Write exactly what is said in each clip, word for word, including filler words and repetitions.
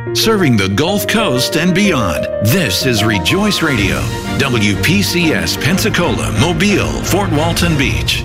Serving the Gulf Coast and beyond, this is Rejoice Radio, W P C S Pensacola, Mobile, Fort Walton Beach.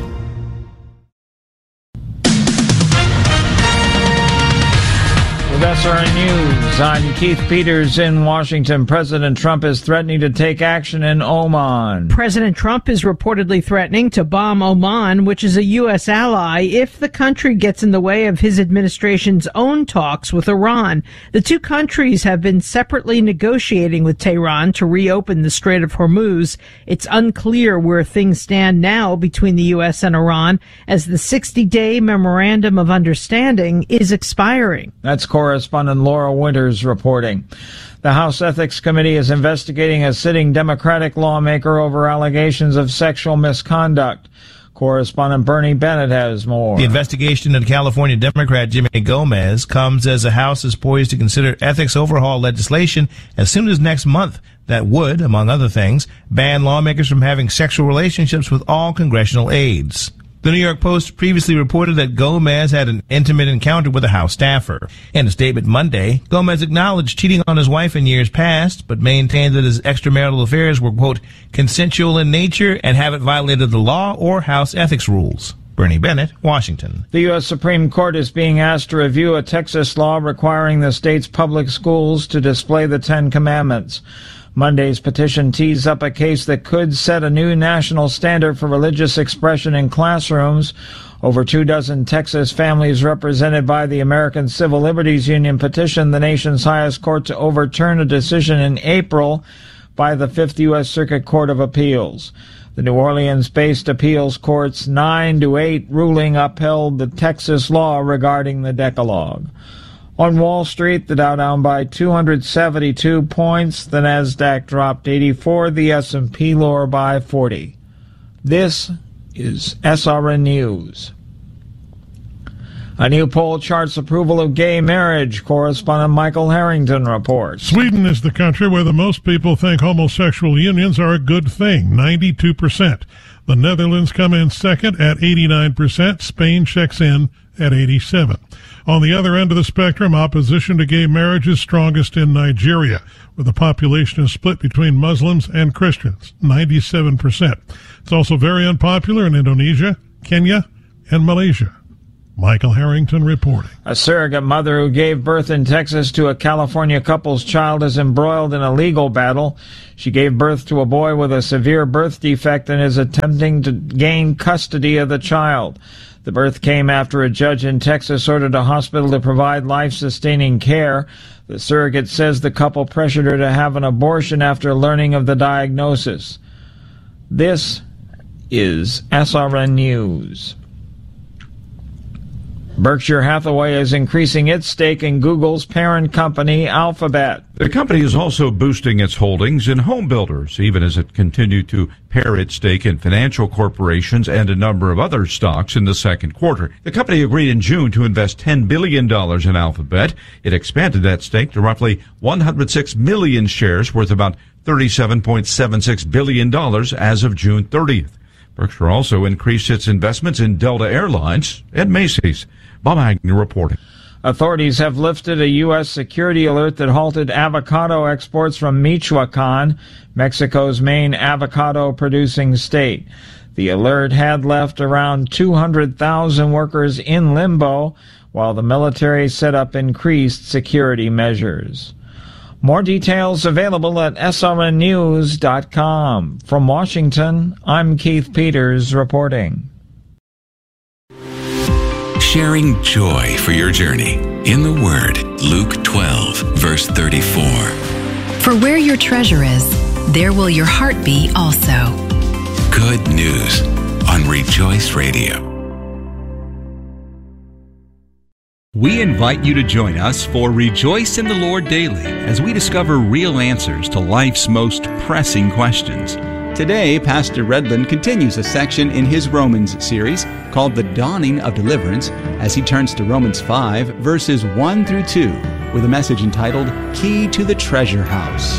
With S R N News, I'm Keith Peters in Washington. President Trump is threatening to take action in Oman. President Trump is reportedly threatening to bomb Oman, which is a U S ally, if the country gets in the way of his administration's own talks with Iran. The two countries have been separately negotiating with Tehran to reopen the Strait of Hormuz. It's unclear where things stand now between the U S and Iran, as the sixty-day memorandum of understanding is expiring. That's correspondent Laura Winters reporting. The House Ethics Committee is investigating a sitting Democratic lawmaker over allegations of sexual misconduct. Correspondent Bernie Bennett has more. The investigation into California Democrat Jimmy Gomez comes as the House is poised to consider ethics overhaul legislation as soon as next month that would, among other things, ban lawmakers from having sexual relationships with all congressional aides. The New York Post previously reported that Gomez had an intimate encounter with a House staffer. In a statement Monday, Gomez acknowledged cheating on his wife in years past, but maintained that his extramarital affairs were, quote, consensual in nature and haven't violated the law or House ethics rules. Bernie Bennett, Washington. The U S Supreme Court is being asked to review a Texas law requiring the state's public schools to display the Ten Commandments. Monday's petition tees up a case that could set a new national standard for religious expression in classrooms. Over two dozen Texas families represented by the American Civil Liberties Union petitioned the nation's highest court to overturn a decision in April by the Fifth U S Circuit Court of Appeals. The New Orleans-based appeals court's nine to eight ruling upheld the Texas law regarding the Decalogue. On Wall Street, the Dow down by two hundred seventy-two points, the Nasdaq dropped eighty-four, the S and P lower by forty. This is S R N News. A new poll charts approval of gay marriage. Correspondent Michael Harrington reports. Sweden is the country where the most people think homosexual unions are a good thing, ninety-two percent. The Netherlands come in second at eighty-nine percent. Spain checks in at eighty-seven. On the other end of the spectrum, opposition to gay marriage is strongest in Nigeria, where the population is split between Muslims and Christians, ninety-seven percent. It's also very unpopular in Indonesia, Kenya, and Malaysia. Michael Harrington reporting. A surrogate mother who gave birth in Texas to a California couple's child is embroiled in a legal battle. She gave birth to a boy with a severe birth defect and is attempting to gain custody of the child. The birth came after a judge in Texas ordered a hospital to provide life-sustaining care. The surrogate says the couple pressured her to have an abortion after learning of the diagnosis. This is S R N News. Berkshire Hathaway is increasing its stake in Google's parent company, Alphabet. The company is also boosting its holdings in home builders, even as it continued to pare its stake in financial corporations and a number of other stocks in the second quarter. The company agreed in June to invest ten billion dollars in Alphabet. It expanded that stake to roughly one hundred six million shares, worth about thirty-seven point seven six billion dollars as of June thirtieth. Berkshire also increased its investments in Delta Airlines and Macy's. Bob Agnew reporting. Authorities have lifted a U S security alert that halted avocado exports from Michoacan, Mexico's main avocado-producing state. The alert had left around two hundred thousand workers in limbo, while the military set up increased security measures. More details available at S R N news dot com. From Washington, I'm Keith Peters reporting. Sharing joy for your journey. In the Word, Luke twelve, verse thirty-four. For where your treasure is, there will your heart be also. Good news on Rejoice Radio. We invite you to join us for Rejoice in the Lord Daily as we discover real answers to life's most pressing questions. Today, Pastor Redland continues a section in his Romans series called The Dawning of Deliverance as he turns to Romans five, verses one through two, with a message entitled Key to the Treasure House.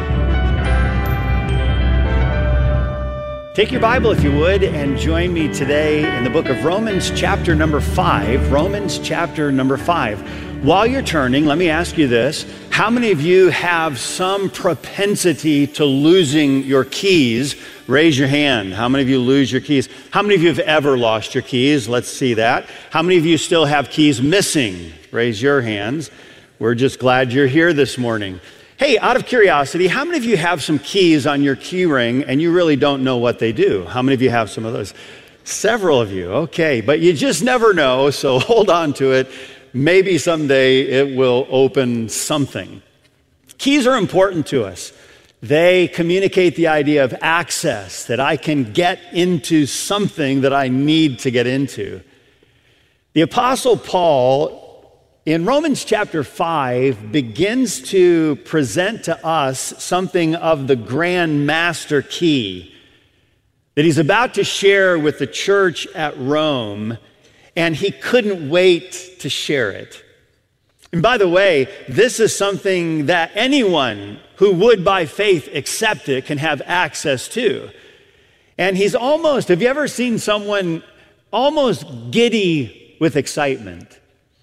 Take your Bible, if you would, and join me today in the book of Romans chapter number five. Romans chapter number five. While you're turning, let me ask you this. How How many of you have some propensity to losing your keys? Raise your hand. How many of you lose your keys? How many of you have ever lost your keys? Let's see that. How many of you still have keys missing? Raise your hands. We're just glad you're here this morning. Hey, out of curiosity, how many of you have some keys on your key ring and you really don't know what they do? How many of you have some of those? Several of you, okay, but you just never know, so hold on to it. Maybe someday it will open something. Keys are important to us. They communicate the idea of access, that I can get into something that I need to get into. The Apostle Paul, in Romans chapter five, begins to present to us something of the grand master key that he's about to share with the church at Rome, and he couldn't wait to share it. And by the way, this is something that anyone who would by faith accept it can have access to. And he's almost, have you ever seen someone almost giddy with excitement?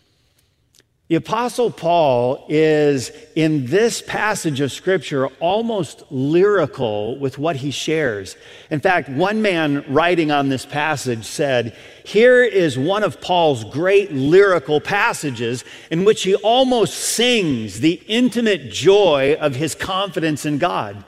The Apostle Paul is, in this passage of Scripture, almost lyrical with what he shares. In fact, one man writing on this passage said, here is one of Paul's great lyrical passages in which he almost sings the intimate joy of his confidence in God.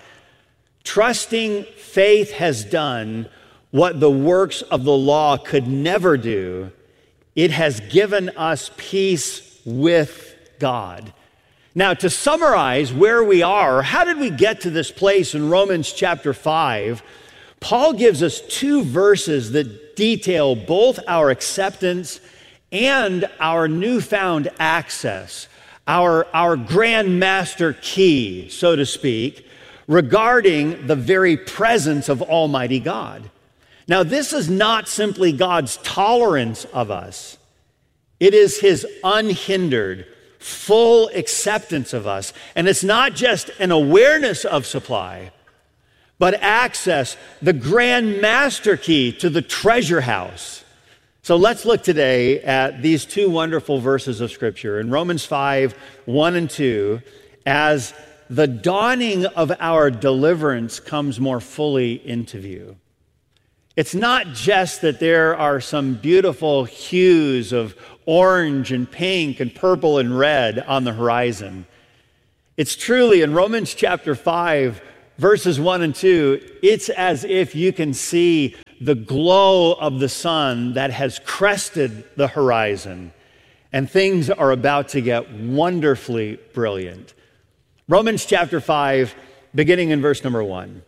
Trusting faith has done what the works of the law could never do. It has given us peace with God. Now, to summarize where we are, how did we get to this place in Romans chapter five? Paul gives us two verses that detail both our acceptance and our newfound access, our, our grand master key, so to speak, regarding the very presence of Almighty God. Now, this is not simply God's tolerance of us. It is his unhindered, full acceptance of us. And it's not just an awareness of supply, but access, the grand master key to the treasure house. So let's look today at these two wonderful verses of Scripture in Romans five, one and two, as the dawning of our deliverance comes more fully into view. It's not just that there are some beautiful hues of orange and pink and purple and red on the horizon. It's truly, in Romans chapter five, verses one and two, it's as if you can see the glow of the sun that has crested the horizon, and things are about to get wonderfully brilliant. Romans chapter five, beginning in verse number one.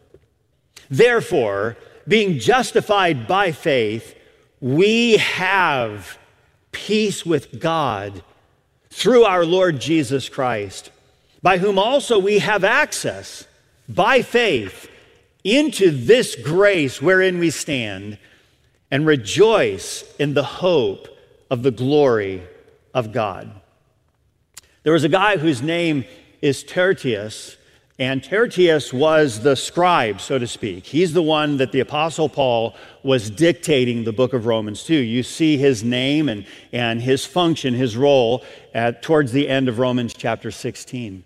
Therefore, being justified by faith, we have peace with God through our Lord Jesus Christ, by whom also we have access by faith into this grace wherein we stand, and rejoice in the hope of the glory of God. There was a guy whose name is Tertius, and Tertius was the scribe, so to speak. He's the one that the Apostle Paul was dictating the book of Romans to. You see his name and, and his function, his role, at, towards the end of Romans chapter sixteen.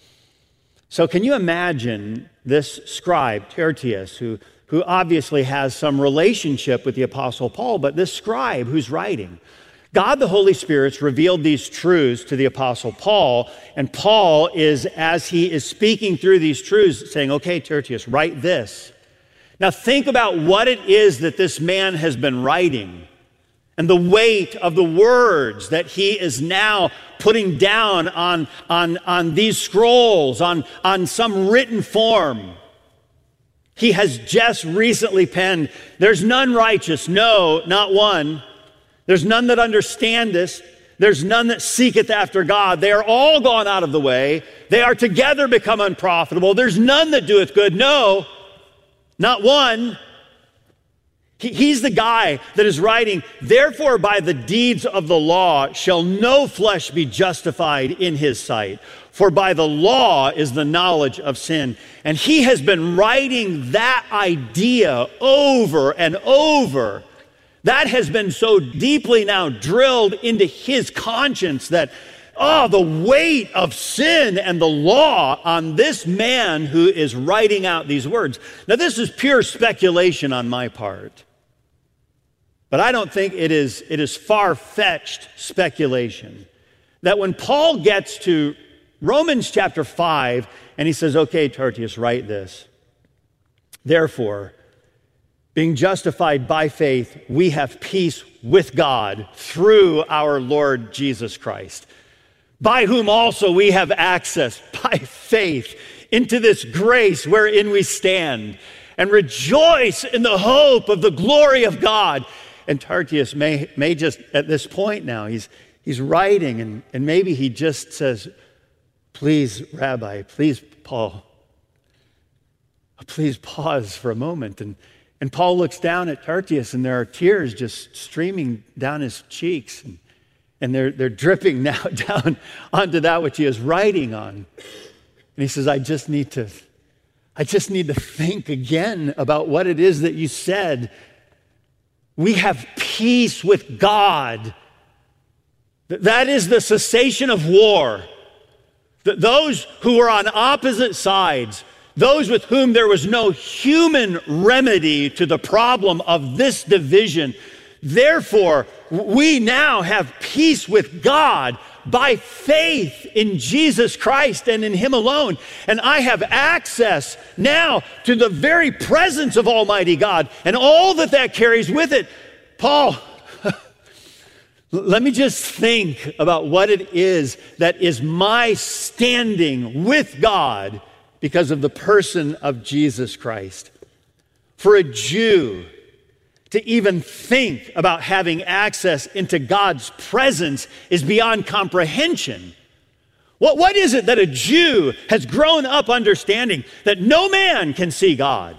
So can you imagine this scribe, Tertius, who, who obviously has some relationship with the Apostle Paul, but this scribe who's writing, God the Holy Spirit's revealed these truths to the Apostle Paul, and Paul is, as he is speaking through these truths, saying, okay, Tertius, write this. Now think about what it is that this man has been writing, and the weight of the words that he is now putting down on, on, on these scrolls, on, on some written form. He has just recently penned, there's none righteous, no, not one. There's none that understandeth. There's none that seeketh after God. They are all gone out of the way. They are together become unprofitable. There's none that doeth good. No, not one. He, he's the guy that is writing, therefore by the deeds of the law shall no flesh be justified in his sight. For by the law is the knowledge of sin. And he has been writing that idea over and over. That has been so deeply now drilled into his conscience that, oh, the weight of sin and the law on this man who is writing out these words. Now, this is pure speculation on my part, but I don't think it is, it is far-fetched speculation that when Paul gets to Romans chapter five, and he says, okay, Tertius, write this. Therefore, being justified by faith, we have peace with God through our Lord Jesus Christ, by whom also we have access by faith into this grace wherein we stand, and rejoice in the hope of the glory of God. And Tertius may, may just, at this point now, he's, he's writing, and, and maybe he just says, please, Rabbi, please, Paul, please pause for a moment. And, and Paul looks down at Tertius, and there are tears just streaming down his cheeks, and, and they're, they're dripping now down onto that which he is writing on. And he says, I just need to, I just need to think again about what it is that you said. We have peace with God. That is the cessation of war. Those who were on opposite sides, those with whom there was no human remedy to the problem of this division, therefore, we now have peace with God by faith in Jesus Christ and in Him alone. And I have access now to the very presence of Almighty God and all that that carries with it. Paul, let me just think about what it is that is my standing with God because of the person of Jesus Christ. For a Jew to even think about having access into God's presence is beyond comprehension. What, what is it that a Jew has grown up understanding? That no man can see God.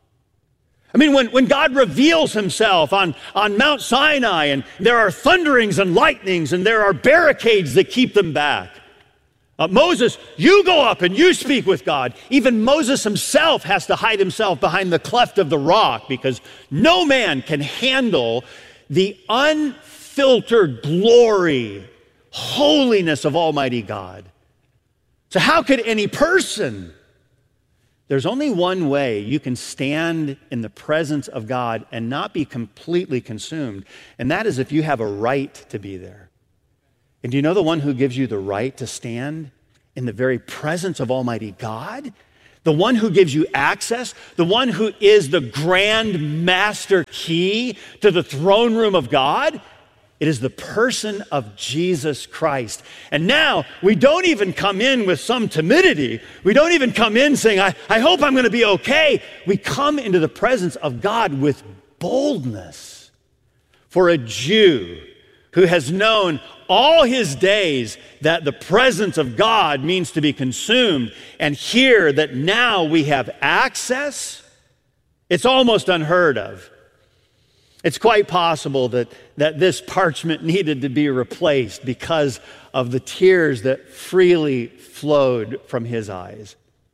I mean, when, when God reveals Himself on, on Mount Sinai, and there are thunderings and lightnings, and there are barricades that keep them back. Uh, Moses, you go up and you speak with God. Even Moses himself has to hide himself behind the cleft of the rock because no man can handle the unfiltered glory, holiness of Almighty God. So how could any person? There's only one way you can stand in the presence of God and not be completely consumed, and that is if you have a right to be there. And do you know the one who gives you the right to stand in the very presence of Almighty God? The one who gives you access, the one who is the grand master key to the throne room of God? It is the person of Jesus Christ. And now we don't even come in with some timidity. We don't even come in saying, I, I hope I'm going to be okay. We come into the presence of God with boldness. For a Jew who has known all his days that the presence of God means to be consumed, and hear that now we have access, it's almost unheard of. It's quite possible that, that this parchment needed to be replaced because of the tears that freely flowed from his eyes.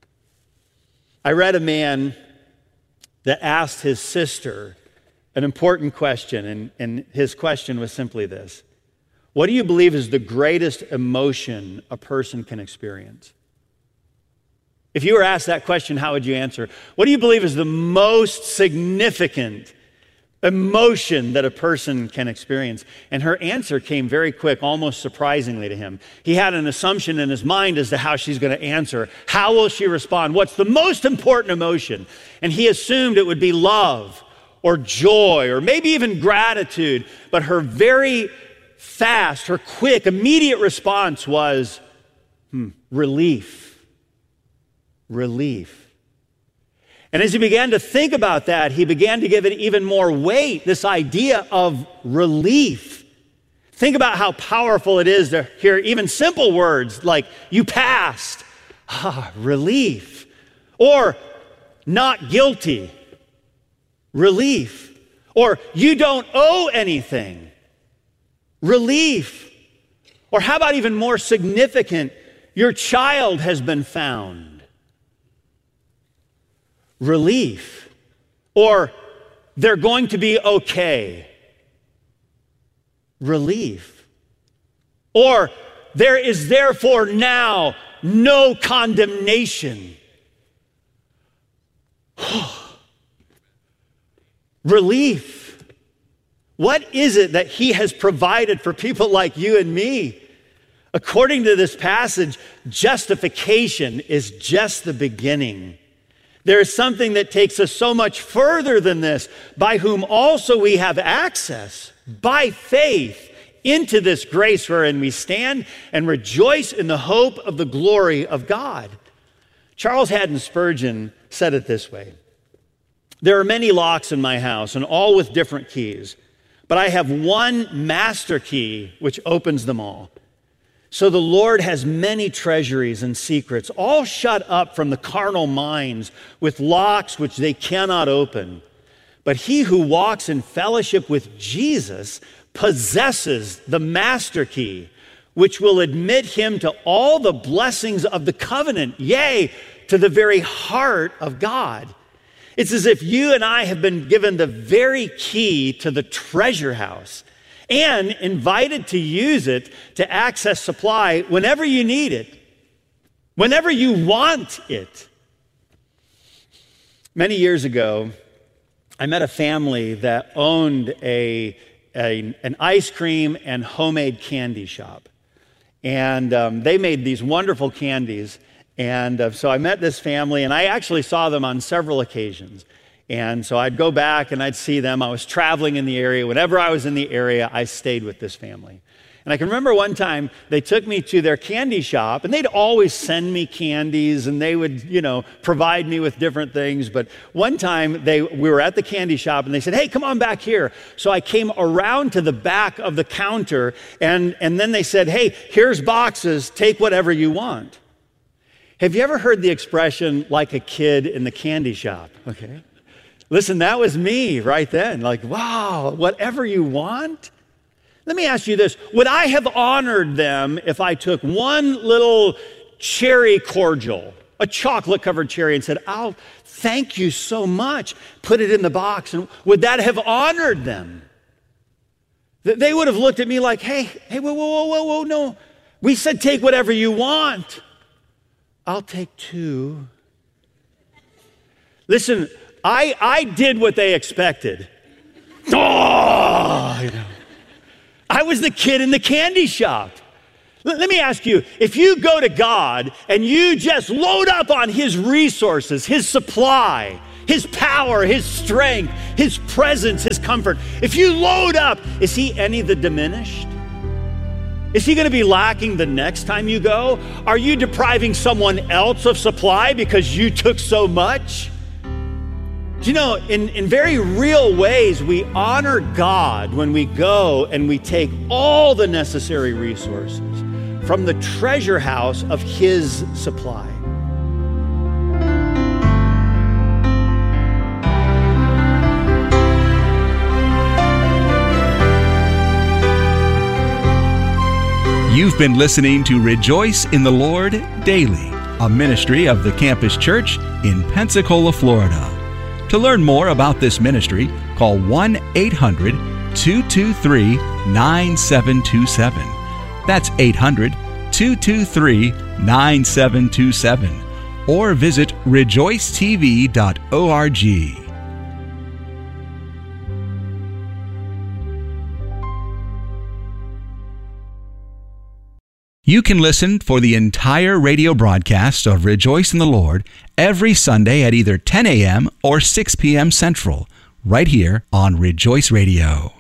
I read a man that asked his sister an important question, and, and his question was simply this: what do you believe is the greatest emotion a person can experience? If you were asked that question, how would you answer? What do you believe is the most significant emotion that a person can experience? And her answer came very quick, almost surprisingly to him. He had an assumption in his mind as to how she's going to answer. How will she respond? What's the most important emotion? And he assumed it would be love or joy or maybe even gratitude. But her very fast, her quick, immediate response was hmm, relief. Relief. And as he began to think about that, he began to give it even more weight, this idea of relief. Think about how powerful it is to hear even simple words like, you passed, ah, relief. Or, not guilty, relief. Or, you don't owe anything, relief. Or how about even more significant, your child has been found. Relief. Or they're going to be okay. Relief. Or There is therefore now no condemnation. Relief. What is it that he has provided for people like you and me? According to this passage, justification is just the beginning. There is something that takes us so much further than this, by whom also we have access by faith into this grace wherein we stand and rejoice in the hope of the glory of God. Charles Haddon Spurgeon said it this way: there are many locks in my house, and all with different keys, but I have one master key which opens them all. So the Lord has many treasuries and secrets, all shut up from the carnal minds with locks which they cannot open. But he who walks in fellowship with Jesus possesses the master key, which will admit him to all the blessings of the covenant, yea, to the very heart of God. It's as if you and I have been given the very key to the treasure house and invited to use it to access supply whenever you need it, whenever you want it. Many years ago, I met a family that owned a, a an ice cream and homemade candy shop. And um, they made these wonderful candies. And uh, so I met this family, and I actually saw them on several occasions. And so I'd go back and I'd see them. I was traveling in the area. Whenever I was in the area, I stayed with this family. And I can remember one time they took me to their candy shop, and they'd always send me candies, and they would, you know, provide me with different things. But one time they we were at the candy shop, and they said, hey, come on back here. So I came around to the back of the counter, and, and then they said, hey, here's boxes. Take whatever you want. Have you ever heard the expression, like a kid in the candy shop? Okay. Listen, that was me right then. Like, wow, whatever you want? Let me ask you this. Would I have honored them if I took one little cherry cordial, a chocolate-covered cherry, and said, oh, thank you so much, put it in the box, and would that have honored them? They would have looked at me like, hey, hey, whoa, whoa, whoa, whoa, whoa, no. We said take whatever you want. I'll take two. Listen, I, I did what they expected. Oh, you know. I was the kid in the candy shop. L- let me ask you, if you go to God and you just load up on his resources, his supply, his power, his strength, his presence, his comfort, if you load up, is he any the diminished? Is he going to be lacking the next time you go? Are you depriving someone else of supply because you took so much? Do you know, in, in very real ways, we honor God when we go and we take all the necessary resources from the treasure house of his supply. You've been listening to Rejoice in the Lord Daily, a ministry of the Campus Church in Pensacola, Florida. To learn more about this ministry, call one eight hundred two two three nine seven two seven. That's eight hundred two two three nine seven two seven. Or visit rejoice t v dot org. You can listen for the entire radio broadcast of Rejoice in the Lord every Sunday at either ten a.m. or six p.m. Central, right here on Rejoice Radio.